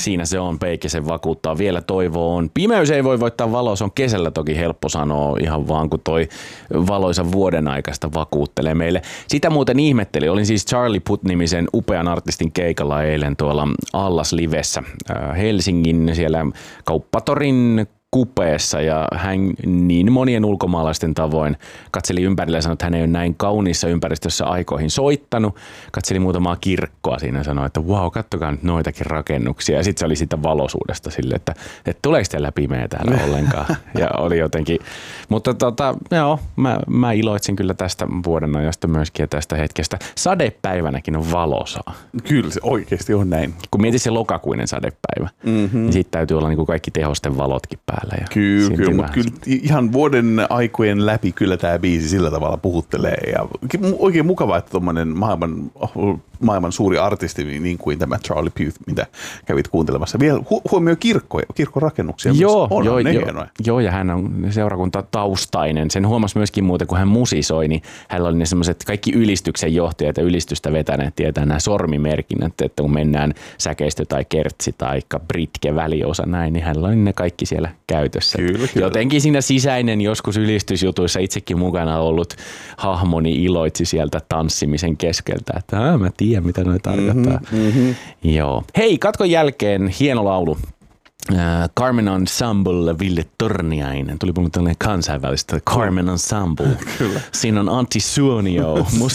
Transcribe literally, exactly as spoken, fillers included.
Siinä se on, Peikisen vakuuttaa. Vielä toivo on. Pimeys ei voi voittaa valoa, se on kesällä toki helppo sanoa ihan vaan, kun toi valoisa vuoden aikaista vakuuttelee meille. Sitä muuten ihmettelin. Olin siis Charlie Puth-nimisen upean artistin keikalla eilen tuolla Allas Livessä Helsingin siellä Kauppatorin kupeessa ja hän niin monien ulkomaalaisten tavoin katseli ympärillä ja sanoi, että hän ei ole näin kauniissa ympäristössä aikoihin soittanut. Katseli muutamaa kirkkoa siinä ja sanoi, että vau, wow, kattokaa nyt noitakin rakennuksia. Ja sitten se oli siitä valoisuudesta silleen, että, että tuleeko teillä pimeä täällä ollenkaan. Ja oli jotenkin, mutta tota, joo, mä, mä iloitsin kyllä tästä vuoden ajasta myöskin ja tästä hetkestä. Sadepäivänäkin on valosaa. Kyllä se oikeasti on näin. Kun mietit se lokakuinen sadepäivä, mm-hmm. niin siitä täytyy olla niin kuin kaikki tehosten valotkin päällä. Kyllä, kyllä, mutta kyllä ihan vuoden aikojen läpi kyllä tämä biisi sillä tavalla puhuttelee ja oikein mukavaa, että tuommoinen maailman, maailman suuri artisti niin kuin tämä Charlie Puth, mitä kävit kuuntelemassa, vielä hu- huomioi kirkkoja, kirkkorakennuksia, joo, on, joo, on ne joo, hienoja. Joo, ja hän on seurakuntataustainen. Sen huomasi myöskin muuten, kun hän musisoi, niin hänellä oli ne semmoiset kaikki ylistyksen johtajat ja ylistystä vetäneet tietää nämä sormimerkinnät, että kun mennään säkeistö tai kertsi tai britke väliosa näin, niin hänellä oli ne kaikki siellä käytössä. Kyllä, kyllä. Jotenkin siinä sisäinen joskus ylistysjutuissa itsekin mukana ollut hahmoni iloitsi sieltä tanssimisen keskeltä, että äh, mä tiedän mitä noi tarkoittaa. Mm-hmm, mm-hmm. Joo. Hei, katkon jälkeen hieno laulu. Uh, Carmen Ensemble, Ville Torniainen. Tuli puhuttu tällainen kansainvälistä Carmen Ensemble. Kyllä. Siinä on Antti Suonio.